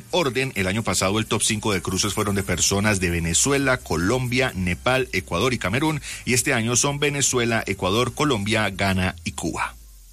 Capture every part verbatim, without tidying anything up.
orden, el año pasado el top cinco de cruces fueron de personas de Venezuela, Colombia, Nepal, Ecuador y Camerún, y este año son Venezuela, Ecuador, Colombia, Ghana y Cuba.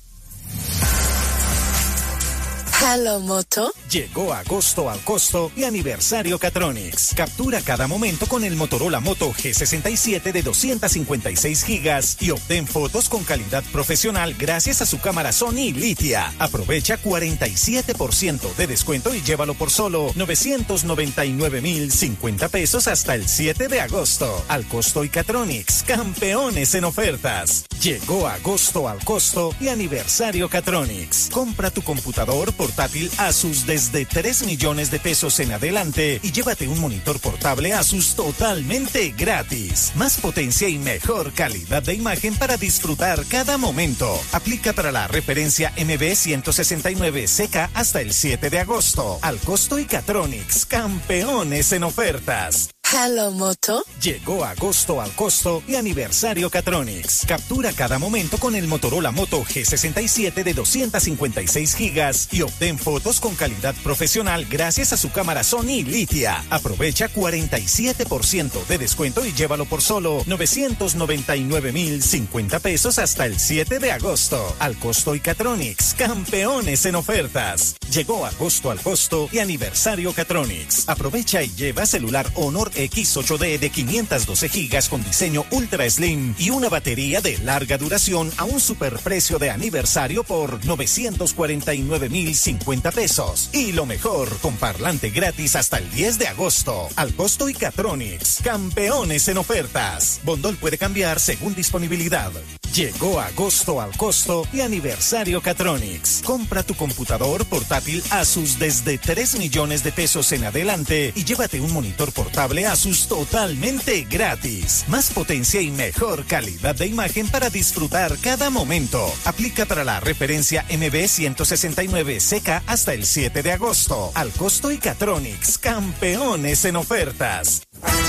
Hello Moto. Llegó agosto al costo y aniversario Catronics. Captura cada momento con el Motorola Moto G sesenta y siete de doscientos cincuenta y seis gigas y obtén fotos con calidad profesional gracias a su cámara Sony Litia. Aprovecha cuarenta y siete por ciento de descuento y llévalo por solo novecientos noventa y nueve mil cincuenta pesos hasta el siete de agosto. Al costo y Catronics, campeones en ofertas. Llegó agosto al costo y aniversario Catronics. Compra tu computador portátil Asus desde tres millones de pesos en adelante y llévate un monitor portable Asus totalmente gratis. Más potencia y mejor calidad de imagen para disfrutar cada momento. Aplica para la referencia M B ciento sesenta y nueve C K hasta el siete de agosto. Al costo y Catronics, campeones en ofertas. Hello Moto. Llegó agosto al costo y aniversario Catronics. Captura cada momento con el Motorola Moto G sesenta y siete de doscientos cincuenta y seis gigas y obtén fotos con calidad profesional gracias a su cámara Sony Litia. Aprovecha cuarenta y siete por ciento de descuento y llévalo por solo novecientos noventa y nueve mil cincuenta pesos hasta el siete de agosto. Al costo y Catronics, campeones en ofertas. Llegó agosto al costo y aniversario Catronics. Aprovecha y lleva celular Honor X ocho D de quinientos doce gigas con diseño Ultra Slim y una batería de larga duración a un superprecio de aniversario por novecientos cuarenta y nueve mil cincuenta pesos. Y lo mejor, con parlante gratis hasta el diez de agosto. Al costo y Catronics, campeones en ofertas. Bondol puede cambiar según disponibilidad. Llegó agosto al costo y aniversario Catronics. Compra tu computador portátil Asus desde tres millones de pesos en adelante y llévate un monitor portable Asus totalmente gratis. Más potencia y mejor calidad de imagen para disfrutar cada momento. Aplica para la referencia M B ciento sesenta y nueve C K hasta el siete de agosto. Al costo y Catronics, campeones en ofertas.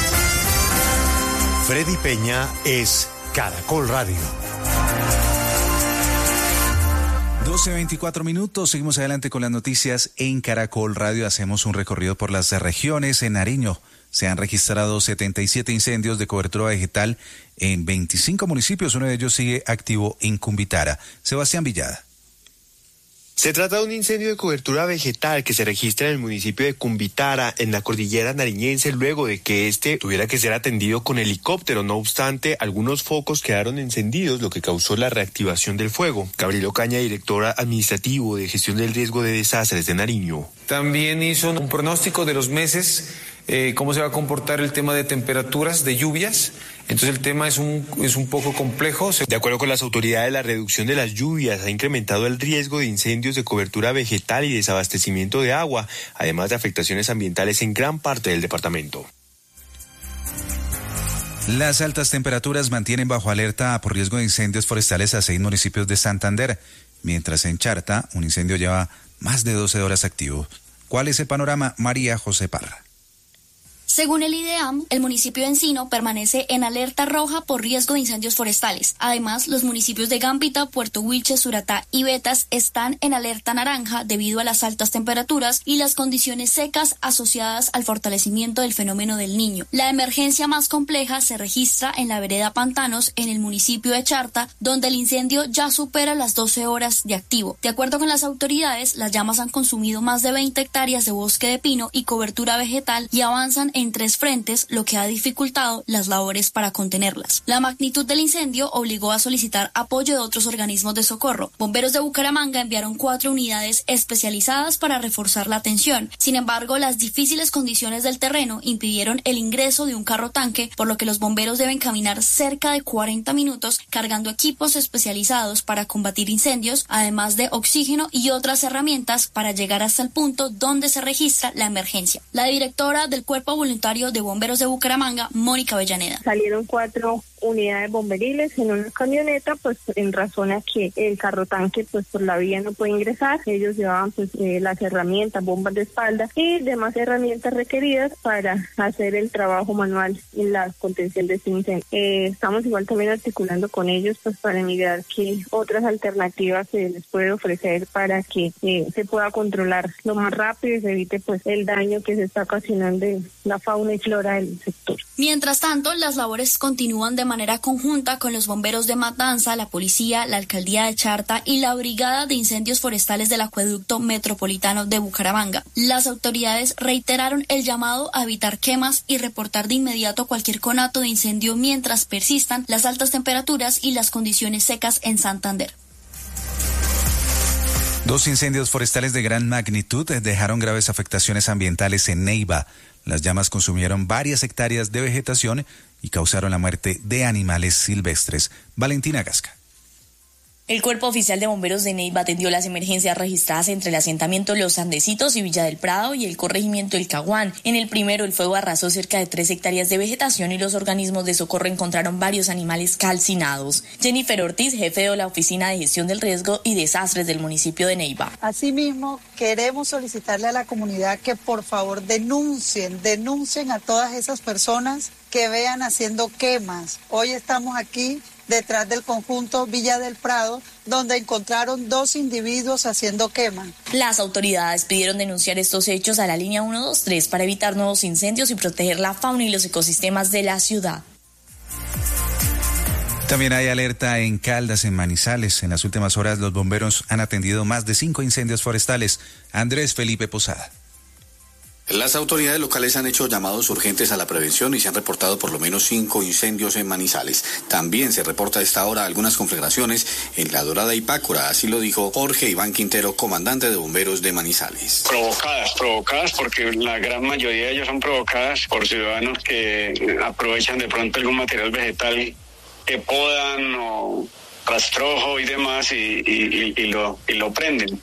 Freddy Peña es Caracol Radio. doce veinticuatro minutos, seguimos adelante con las noticias en Caracol Radio. Hacemos un recorrido por las regiones. En Nariño se han registrado setenta y siete incendios de cobertura vegetal en veinticinco municipios. Uno de ellos sigue activo en Cumbitara. Sebastián Villada. Se trata de un incendio de cobertura vegetal que se registra en el municipio de Cumbitara, en la cordillera nariñense, luego de que este tuviera que ser atendido con helicóptero. No obstante, algunos focos quedaron encendidos, lo que causó la reactivación del fuego. Gabriel Ocaña, directora administrativo de gestión del riesgo de desastres de Nariño. También hizo un pronóstico de los meses, eh, cómo se va a comportar el tema de temperaturas, de lluvias. Entonces el tema es un, es un poco complejo. De acuerdo con las autoridades, la reducción de las lluvias ha incrementado el riesgo de incendios de cobertura vegetal y desabastecimiento de agua, además de afectaciones ambientales en gran parte del departamento. Las altas temperaturas mantienen bajo alerta por riesgo de incendios forestales a seis municipios de Santander, mientras en Charta un incendio lleva más de doce horas activo. ¿Cuál es el panorama? María José Parra. Según el IDEAM, el municipio de Encino permanece en alerta roja por riesgo de incendios forestales. Además, los municipios de Gambita, Puerto Wilches, Suratá y Betas están en alerta naranja debido a las altas temperaturas y las condiciones secas asociadas al fortalecimiento del fenómeno del Niño. La emergencia más compleja se registra en la vereda Pantanos, en el municipio de Charta, donde el incendio ya supera las doce horas de activo. De acuerdo con las autoridades, las llamas han consumido más de veinte hectáreas de bosque de pino y cobertura vegetal y avanzan en tres frentes, lo que ha dificultado las labores para contenerlas. La magnitud del incendio obligó a solicitar apoyo de otros organismos de socorro. Bomberos de Bucaramanga enviaron cuatro unidades especializadas para reforzar la atención. Sin embargo, las difíciles condiciones del terreno impidieron el ingreso de un carro tanque, por lo que los bomberos deben caminar cerca de cuarenta minutos cargando equipos especializados para combatir incendios, además de oxígeno y otras herramientas para llegar hasta el punto donde se registra la emergencia. La directora del Cuerpo Voluntario de Bomberos de Bucaramanga, Mónica Avellaneda. Salieron cuatro unidades bomberiles en una camioneta, pues en razón a que el carro tanque pues por la vía no puede ingresar. Ellos llevaban pues eh, las herramientas, bombas de espalda y demás herramientas requeridas para hacer el trabajo manual en la contención de este incendio. Eh, estamos igual también articulando con ellos pues para mirar qué otras alternativas se les puede ofrecer para que eh, se pueda controlar lo más rápido y se evite pues el daño que se está ocasionando en la fauna y flora del sector. Mientras tanto, las labores continúan de manera conjunta con los bomberos de Matanza, la policía, la alcaldía de Charta y la brigada de incendios forestales del acueducto metropolitano de Bucaramanga. Las autoridades reiteraron el llamado a evitar quemas y reportar de inmediato cualquier conato de incendio mientras persistan las altas temperaturas y las condiciones secas en Santander. Dos incendios forestales de gran magnitud dejaron graves afectaciones ambientales en Neiva. Las llamas consumieron varias hectáreas de vegetación y causaron la muerte de animales silvestres. Valentina Gasca. El Cuerpo Oficial de Bomberos de Neiva atendió las emergencias registradas entre el asentamiento Los Andesitos y Villa del Prado y el corregimiento El Caguán. En el primero, el fuego arrasó cerca de tres hectáreas de vegetación y los organismos de socorro encontraron varios animales calcinados. Jennifer Ortiz, jefe de la Oficina de Gestión del Riesgo y Desastres del municipio de Neiva. Asimismo, queremos solicitarle a la comunidad que por favor denuncien, denuncien a todas esas personas que vean haciendo quemas. Hoy estamos aquí detrás del conjunto Villa del Prado, donde encontraron dos individuos haciendo quema. Las autoridades pidieron denunciar estos hechos a la línea uno dos tres para evitar nuevos incendios y proteger la fauna y los ecosistemas de la ciudad. También hay alerta en Caldas, en Manizales. En las últimas horas los bomberos han atendido más de cinco incendios forestales. Andrés Felipe Posada. Las autoridades locales han hecho llamados urgentes a la prevención y se han reportado por lo menos cinco incendios en Manizales. También se reporta a esta hora algunas conflagraciones en La Dorada y Pácora, así lo dijo Jorge Iván Quintero, comandante de bomberos de Manizales. Provocadas, provocadas porque la gran mayoría de ellas son provocadas por ciudadanos que aprovechan de pronto algún material vegetal que podan o rastrojo y demás y, y, y, y, lo, y lo prenden.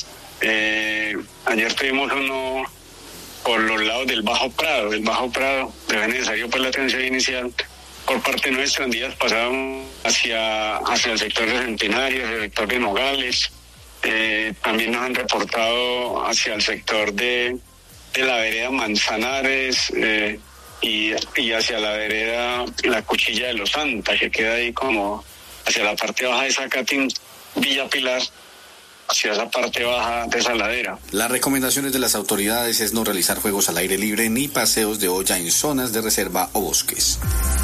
Eh, ayer tuvimos uno por los lados del Bajo Prado, el Bajo Prado, de necesario pues la atención inicial por parte nuestra. En días pasados hacia, hacia el sector de Centenario, hacia el sector de Nogales, eh, también nos han reportado hacia el sector de, de la vereda Manzanares eh, y, y hacia la vereda La Cuchilla de los Santa, que queda ahí como hacia la parte baja de Zacatín, Villa Pilar, hacia esa parte baja de esa ladera. Las recomendaciones de las autoridades es no realizar juegos al aire libre ni paseos de olla en zonas de reserva o bosques.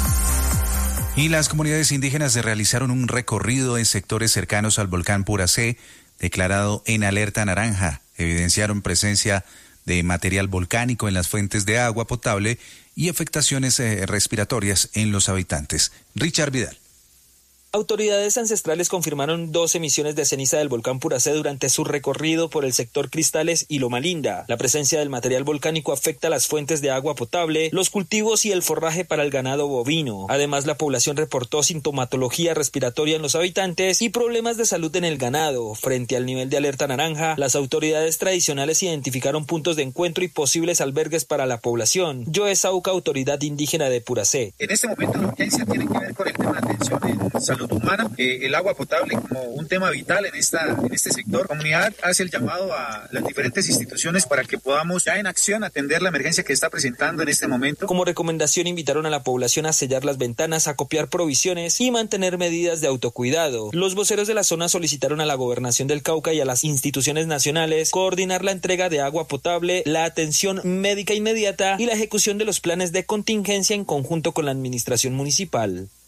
Y las comunidades indígenas realizaron un recorrido en sectores cercanos al volcán Puracé, declarado en alerta naranja. Evidenciaron presencia de material volcánico en las fuentes de agua potable y afectaciones eh, respiratorias en los habitantes. Richard Vidal. Autoridades ancestrales confirmaron dos emisiones de ceniza del volcán Puracé durante su recorrido por el sector Cristales y Loma Linda. La presencia del material volcánico afecta las fuentes de agua potable, los cultivos y el forraje para el ganado bovino. Además, la población reportó sintomatología respiratoria en los habitantes y problemas de salud en el ganado. Frente al nivel de alerta naranja, las autoridades tradicionales identificaron puntos de encuentro y posibles albergues para la población. Joe Sauca, autoridad indígena de Puracé. En este momento la urgencia tiene que ver con el tema de atención en salud humana, eh, el agua potable como un tema vital en esta en este sector. La comunidad hace el llamado a las diferentes instituciones para que podamos ya en acción atender la emergencia que está presentando en este momento. Como recomendación invitaron a la población a sellar las ventanas, a copiar provisiones y mantener medidas de autocuidado. Los voceros de la zona solicitaron a la Gobernación del Cauca y a las instituciones nacionales coordinar la entrega de agua potable, la atención médica inmediata y la ejecución de los planes de contingencia en conjunto con la administración municipal.